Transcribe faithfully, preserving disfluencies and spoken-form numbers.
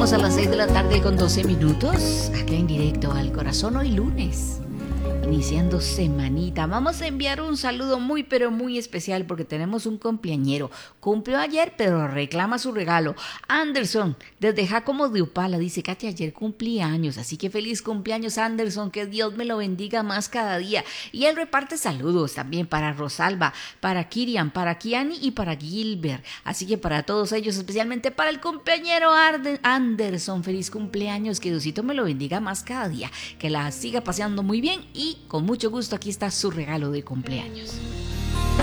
Llegamos a las seis de la tarde con doce minutos, acá en directo al corazón, hoy lunes, iniciando semanita. Vamos a enviar un saludo muy pero muy especial porque tenemos un cumpleañero. Cumplió ayer pero reclama su regalo. Anderson, desde Jacomo de Upala, dice: Katy, ayer cumplí años, así que feliz cumpleaños, Anderson, que Dios me lo bendiga más cada día. Y él reparte saludos también para Rosalba, para Kirian, para Kiani y para Gilbert. Así que para todos ellos, especialmente para el cumpleañero Arde- Anderson, feliz cumpleaños, que Diosito me lo bendiga más cada día, que la siga paseando muy bien y con mucho gusto aquí está su regalo de cumpleaños.